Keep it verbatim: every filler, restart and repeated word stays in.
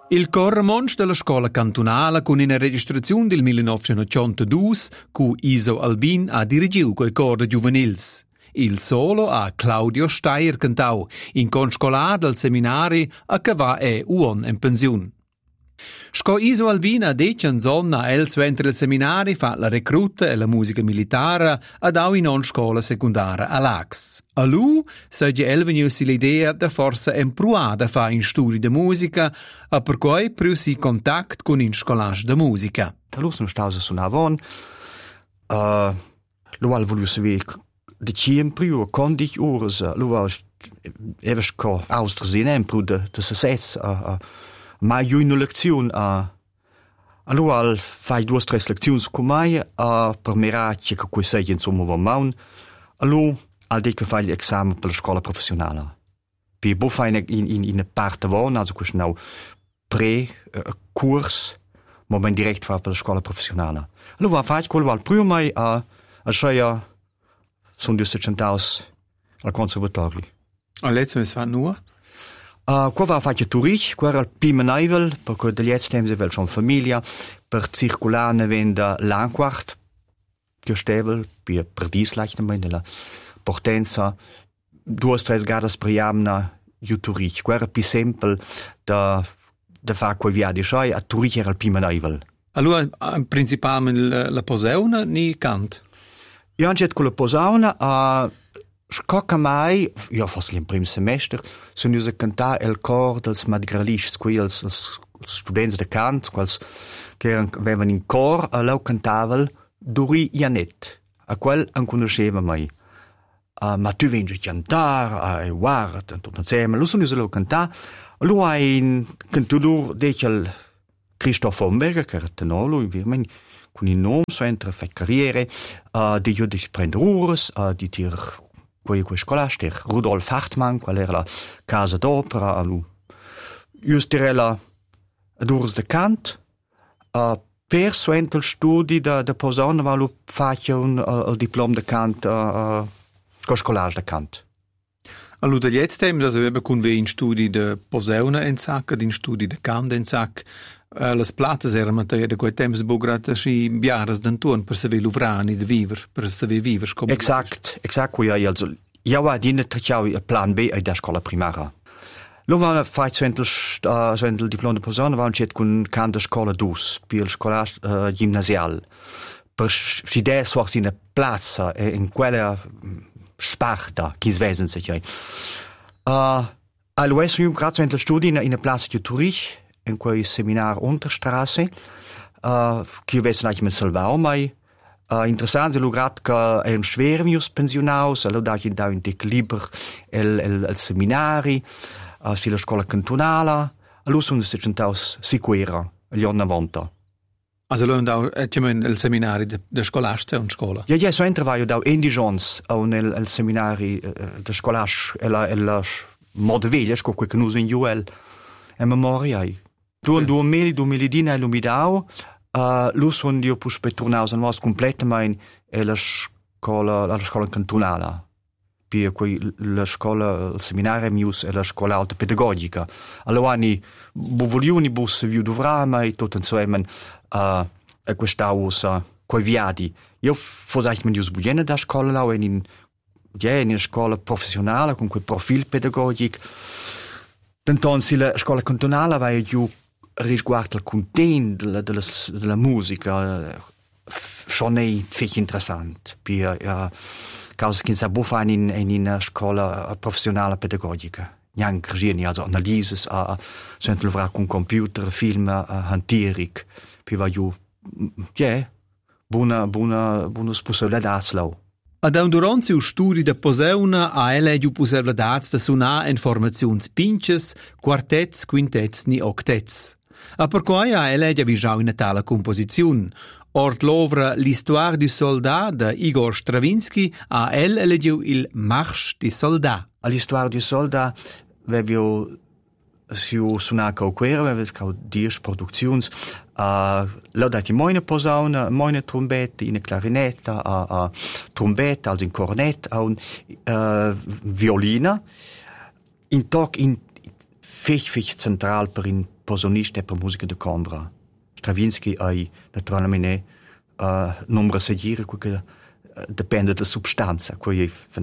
Il cor Ramonsch della scola cantonala con una registrazione del millenovecentottantadue cu Iso Albin ha dirigiu coi cor de giuvenils. Il solo a Claudio Steier cantau, in conscolar del seminari a che va è uon in pensione. Sco Iso Albin ha detto in zona el suentre il seminari fa la recruta e la musica militare ad au in on scola secondaria all'Ax. A lui segue el venusi l'idea da forza empruada fa in studi de musica a per cui prusi contact con in scolage de musica. Da lus non stausa suonavon, uh, lo al volus ve de ciem priu condic ures, lo al evas co austras in empru de de sesets a mai ju in lezione a allora al fai due tre lezioni con mai a per miracci che quei sei insomma va maun allora al de che fai l'esame per la scuola professionale pi bo fai in in in parte von also questo now pre uh, kurs ma ben direct fa per la scuola professionale allora fai quel val prima mai a a scia sono due centavos al conservatorio all'ezzo es fa nur Uh, qua va a fare Turich, qua era il Pimenaivel, perché degli altri tempi aveva una famiglia, per circolare vende l'anquart, che stevel, per per dislaichten mai nella portenza, due o tre gadas per jamna ju Turich. Qua era più semplice da da fare quei viaggi, cioè a Turich era il Pimenaivel. Allora, principalmente la posauna ni cant? Io ho con la posauna a Scocca mai, io forse in primo semestre, sono io a cantare il cor dels madrigalis, qui els, els studenti de cant, quals che avevano in cor, a loro cantavano Duri Janet, a quel non conosceva mai. Uh, ma tu vengi a cantare, a guarda, tutto insieme, lo sono io a loro cantare, lui ha in cantador del Christoph Homberger, che era tenolo, in con il nome, so entra a fare carriere, uh, di io di prendere ures, uh, di tir quei quei scolaster Rudolf Hartmann, qual era la casa d'opera a lui. Justirella ad urs de cant, uh, per suent il studi da da posauna va lu faccia un uh, il diploma de cant uh, uh, scolage de cant. Allora, dagli altri tempi, also aveva con in studi de posauna in sac, in studi de cant in sac, uh, le platte erano da quei tempi bograte si biaras d'antuan per saver luvrani de viver, per saver viver come. Exact, exact wie ja also ja war die net tjau plan B ai da scola primaria. Lo va fai centel uh, centel diploma de posauna va chet con cant de scola dus, per scola uh, gimnasial. Per si der sorts in a plaza in quella Sparta, chi svesen sich ja. Uh, all'U S U grazie al studi in in a plaza di Turich, in quei seminar Unterstraße, uh, che vesen eigentlich mit Salvao mai. Uh, interessant è lograt che è un schwermius pensionaus, allora da in da in dic liber el el el seminari, uh, si la scuola cantonala, allora sono se centaus sicura gli anni novanta. Also lo da etjemen el seminari de, de scolaste und scola. Ja, ja, so entra vai da indigents au el el seminari uh, de scolash el el modveglia sco que nus in Joel e memoria. Tu und du meli du melidina lumidao. Uh, lus von dio pus petronaus an was completamente è la scuola la scuola cantonala per cui la scuola il seminario mius è la scuola alta pedagogica allora ni bu voliuni bus viu dovrà mai tutto insieme a uh, quest'ausa quei viadi io forse ich mir buena da scuola là in ja in una scuola professionale con quel profil pedagogico tanto la scuola cantonala va giù riguardo il contenuto della, della, della musica schon è fic interessante per uh, causa che sa buffan in in una scuola professionale pedagogica neanche geni also analyses a uh, sent lovra con computer film uh, hanterik per va giù ja buona buona buona possibilità daslau. Ad un durante o studi da posauna a ele giù possibilità da suonar in formazioni pinches, quartets, quintets ni octets. A per cui a ele già vigiau una tale composizione. Ort l'ovra L'Histoire du Soldat da Igor Stravinsky a el elegiu il Marche des Soldats. L'Histoire du Soldat avevo siu suonato quera, avevo dieci produzioni, uh, l'ho dato moine posauna, moine trombette, in clarinetta, a uh, uh, trombette, also in cornet, a un uh, violina, in toc in fich fich central per in composonista per musica de cambra. Stravinsky hai naturalmente uh, numero a seguire, che uh, dipende dalla substanza, che è